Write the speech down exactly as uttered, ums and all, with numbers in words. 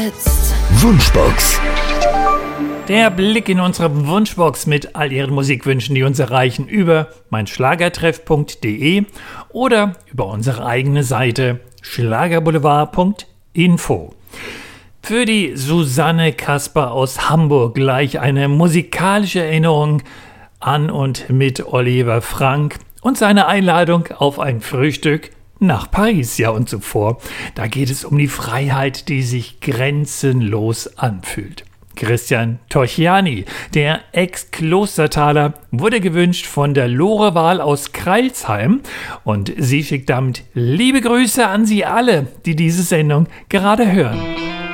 jetzt. Wunschbox. Der Blick in unsere Wunschbox mit all Ihren Musikwünschen, die uns erreichen über meinschlagertreff punkt de oder über unsere eigene Seite schlagerboulevard punkt info. Für die Susanne Kasper aus Hamburg gleich eine musikalische Erinnerung an und mit Oliver Frank und seine Einladung auf ein Frühstück nach Paris, ja und zuvor. Da geht es um die Freiheit, die sich grenzenlos anfühlt. Christian Torchiani, der Ex-Klostertaler, wurde gewünscht von der Lore Wahl aus Crailsheim und sie schickt damit liebe Grüße an Sie alle, die diese Sendung gerade hören.